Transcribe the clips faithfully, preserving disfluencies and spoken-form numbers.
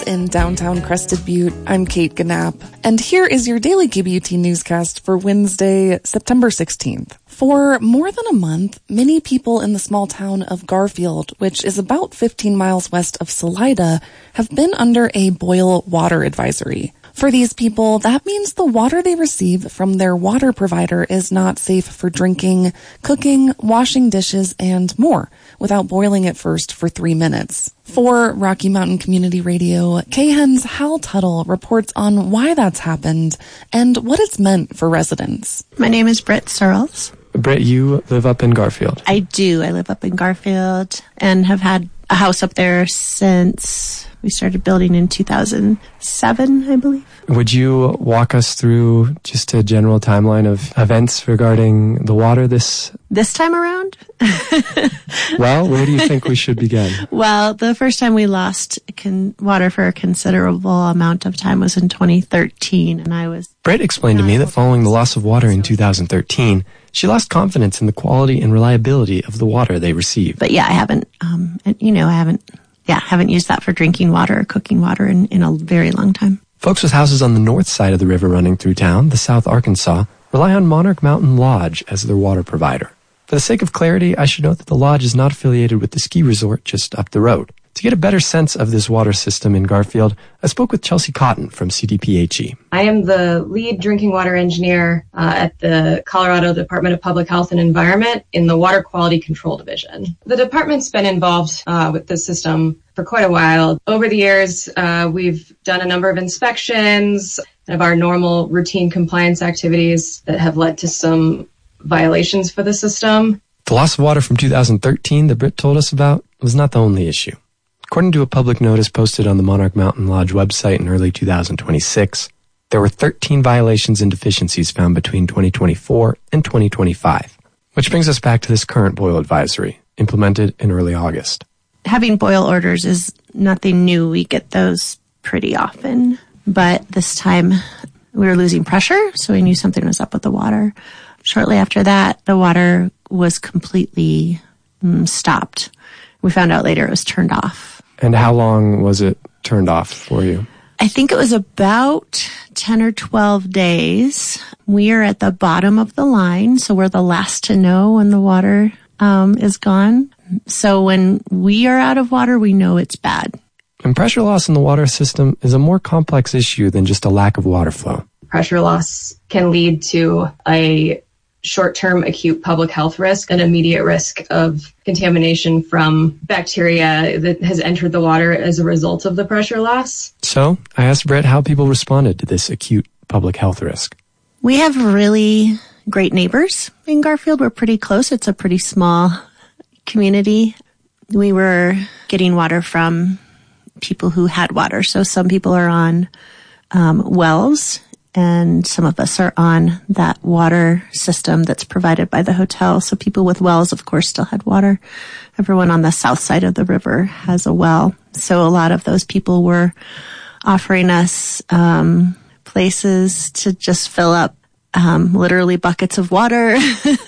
in downtown Crested Butte. I'm Kate Ganapp, and here is your daily K B U T newscast for Wednesday, September sixteenth. For more than a month, many people in the small town of Garfield, which is about fifteen miles west of Salida, have been under a boil water advisory. For these people, that means the water they receive from their water provider is not safe for drinking, cooking, washing dishes, and more, without boiling it first for three minutes. For Rocky Mountain Community Radio, K H E N's Hal Tuttle reports on why that's happened and what it's meant for residents. My name is Britt Searles. Britt, you live up in Garfield. I do. I live up in Garfield and have had a house up there since we started building in two thousand seven, I believe. Would you walk us through just a general timeline of events regarding the water this... This time around? Well, where do you think we should begin? Well, the first time we lost con- water for a considerable amount of time was in twenty thirteen, and I was... Britt explained to me that following the loss of water in two thousand thirteen, she lost confidence in the quality and reliability of the water they received. But yeah, I haven't, um, you know, I haven't, yeah, haven't used that for drinking water or cooking water in, in a very long time. Folks with houses on the north side of the river running through town, the South Arkansas, rely on Monarch Mountain Lodge as their water provider. For the sake of clarity, I should note that the lodge is not affiliated with the ski resort just up the road. To get a better sense of this water system in Garfield, I spoke with Chelsea Cotton from C D P H E. I am the lead drinking water engineer uh, at the Colorado Department of Public Health and Environment in the Water Quality Control Division. The department's been involved uh, with this system for quite a while. Over the years, uh, we've done a number of inspections of our normal routine compliance activities that have led to some violations for the system. The loss of water from two thousand thirteen that Britt told us about was not the only issue. According to a public notice posted on the Monarch Mountain Lodge website in early two thousand twenty-six, there were thirteen violations and deficiencies found between twenty twenty-four and twenty twenty-five, which brings us back to this current boil advisory, implemented in early August. Having boil orders is nothing new. We get those pretty often, but this time we were losing pressure, so we knew something was up with the water. Shortly after that, the water was completely mm, stopped. We found out later it was turned off. And how long was it turned off for you? I think it was about ten or twelve days. We are at the bottom of the line, so we're the last to know when the water um, is gone. So when we are out of water, we know it's bad. And pressure loss in the water system is a more complex issue than just a lack of water flow. Pressure loss can lead to a short-term acute public health risk, an immediate risk of contamination from bacteria that has entered the water as a result of the pressure loss. So I asked Britt how people responded to this acute public health risk. We have really great neighbors in Garfield. We're pretty close. It's a pretty small community. We were getting water from people who had water. So some people are on um, wells, and some of us are on that water system that's provided by the hotel. So people with wells, of course, still had water. Everyone on the south side of the river has a well. So a lot of those people were offering us um, places to just fill up um, literally buckets of water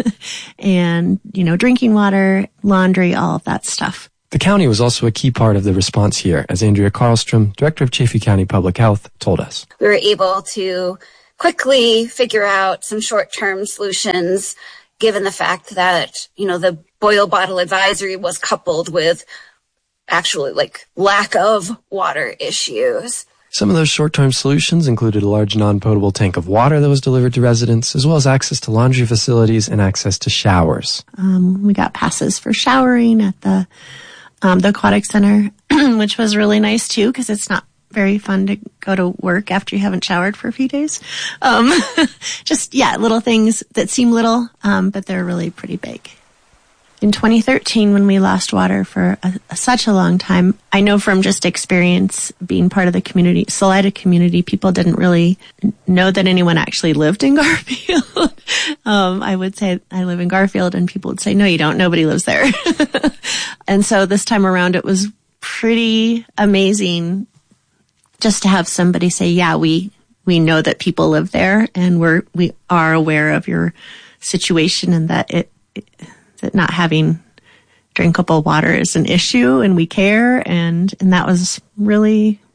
and, you know, drinking water, laundry, all of that stuff. The county was also a key part of the response here, as Andrea Karlstrom, director of Chaffee County Public Health, told us. We were able to quickly figure out some short-term solutions, given the fact that, you know, the boil bottle advisory was coupled with actually, like, lack of water issues. Some of those short-term solutions included a large non-potable tank of water that was delivered to residents, as well as access to laundry facilities and access to showers. Um, we got passes for showering at the Um, the aquatic center, which was really nice too, because it's not very fun to go to work after you haven't showered for a few days. Um, just, yeah, little things that seem little, um, but they're really pretty big. In twenty thirteen, when we lost water for a, a, such a long time, I know from just experience being part of the community, Salida community, people didn't really know that anyone actually lived in Garfield. um, I would say I live in Garfield, and people would say, no, you don't. Nobody lives there. And so this time around, it was pretty amazing just to have somebody say, yeah, we, we know that people live there, and we're, we are aware of your situation, and that it, it that not having drinkable water is an issue, and we care. And, and that was really,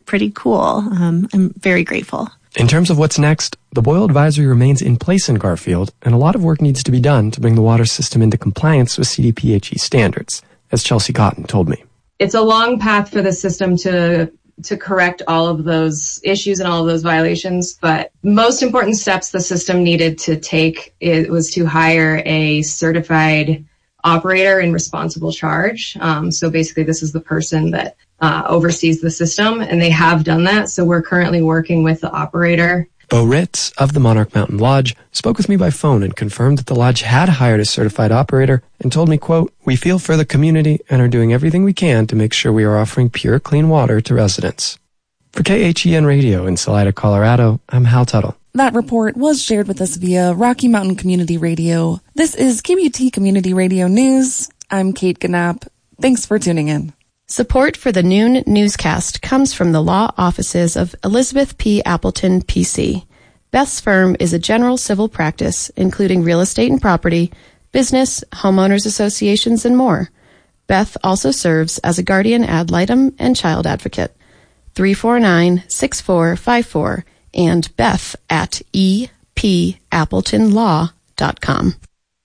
pretty cool. Um, I'm very grateful. In terms of what's next, the boil advisory remains in place in Garfield, and a lot of work needs to be done to bring the water system into compliance with C D P H E standards, as Chelsea Cotton told me. It's a long path for the system to to correct all of those issues and all of those violations, but most important steps the system needed to take it was to hire a certified operator in responsible charge. Um, so basically, this is the person that uh, oversees the system, and they have done that. So we're currently working with the operator. Bo Ritz of the Monarch Mountain Lodge spoke with me by phone and confirmed that the lodge had hired a certified operator and told me, quote, "We feel for the community and are doing everything we can to make sure we are offering pure, clean water to residents." For K H E N Radio in Salida, Colorado, I'm Hal Tuttle. That report was shared with us via Rocky Mountain Community Radio. This is K B U T Community Radio News. I'm Kate Ganapp. Thanks for tuning in. Support for the noon newscast comes from the law offices of Elizabeth P. Appleton, P C. Beth's firm is a general civil practice, including real estate and property, business, homeowners associations, and more. Beth also serves as a guardian ad litem and child advocate. three four nine, six four five four and Beth at e p appleton law dot com.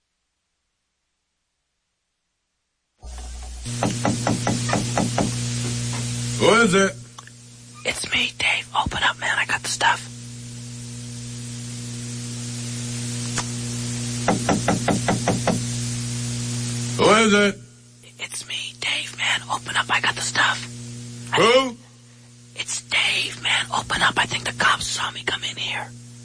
Who is it? It's me, Dave. Open up, man. I got the stuff. Who is it? It's me, Dave, man. Open up. I got the stuff. Who? I, it's Dave, man. Open up. I think the cops saw me come in here.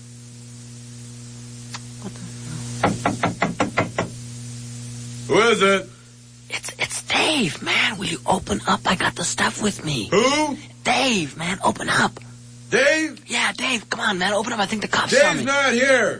Who is it? It's it's Dave, man. Will you open up? I got the stuff with me. Who? Dave, man. Open up. Dave? Yeah, Dave. Come on, man. Open up. I think the cops saw me. Dave's not here.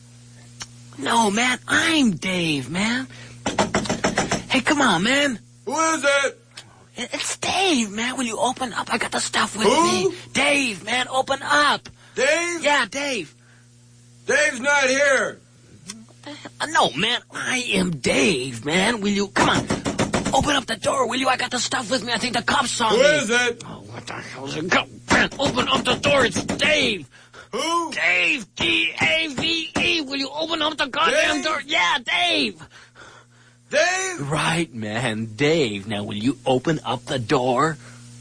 No, man. I'm Dave, man. Hey, come on, man. Who is it? It's Dave, man. Will you open up? I got the stuff with Who? me. Dave, man. Open up. Dave? Yeah, Dave. Dave's not here. Uh, no, man. I am Dave, man. Will you... Come on. Open up the door, will you? I got the stuff with me. I think the cops saw Who me. Who is it? Oh, what the hell is it? Go, man. Open up the door. It's Dave. Who? Dave. D A V E. Will you open up the goddamn Dave? door? Yeah, Dave. Dave? Right, man. Dave. Now, will you open up the door?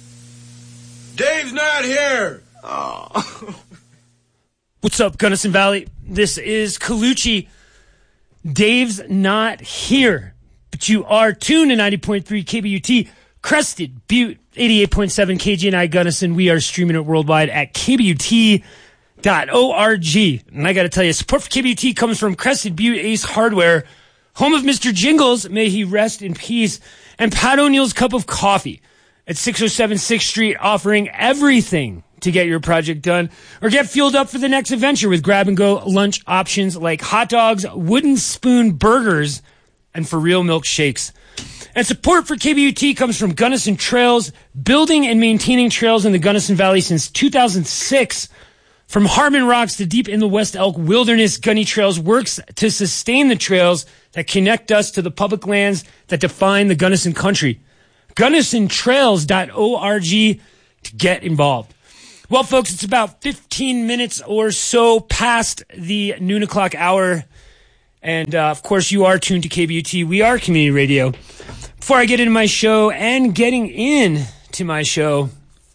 Dave's not here. Oh. What's up, Gunnison Valley? This is Colucci. Dave's not here, but you are tuned to ninety point three K B U T, Crested Butte, eighty-eight point seven K G N I Gunnison. We are streaming it worldwide at K B U T dot org. And I got to tell you, support for K B U T comes from Crested Butte Ace Hardware, home of Mister Jingles, may he rest in peace, and Pat O'Neill's Cup of Coffee at six oh seven sixth Street, offering everything to get your project done or get fueled up for the next adventure with grab-and-go lunch options like hot dogs, wooden spoon burgers, and for real milkshakes. And support for K B U T comes from Gunnison Trails, building and maintaining trails in the Gunnison Valley since two thousand six. From Harmon Rocks to deep in the West Elk Wilderness, Gunny Trails works to sustain the trails that connect us to the public lands that define the Gunnison country. Gunnison Trails dot org to get involved. Well, folks, it's about fifteen minutes or so past the noon o'clock hour. And, uh, of course, you are tuned to K B U T. We are community radio. Before I get into my show and getting in to my show,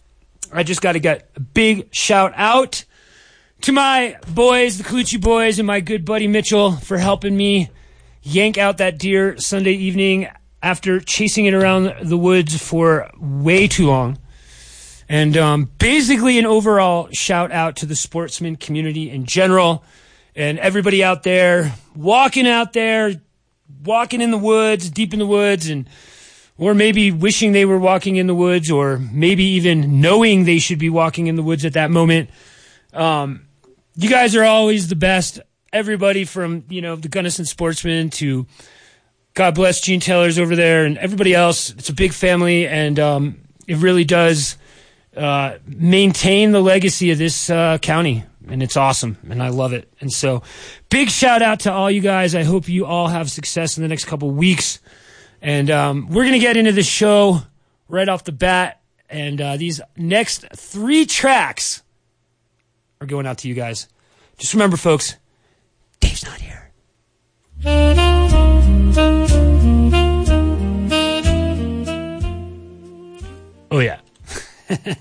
I just got to get a big shout out to my boys, the Colucci boys, and my good buddy Mitchell for helping me yank out that deer Sunday evening after chasing it around the woods for way too long. And um, basically an overall shout out to the sportsman community in general and everybody out there, walking out there, walking in the woods, deep in the woods, and or maybe wishing they were walking in the woods or maybe even knowing they should be walking in the woods at that moment. Um, you guys are always the best. Everybody from, you know, the Gunnison Sportsman to God bless Gene Taylor's over there and everybody else. It's a big family, and um, it really does Uh, maintain the legacy of this uh, county, and it's awesome, and I love it. And so, big shout out to all you guys. I hope you all have success in the next couple weeks. And um, we're gonna get into the show right off the bat. And uh, these next three tracks are going out to you guys. Just remember, folks, Dave's not here. Oh, yeah.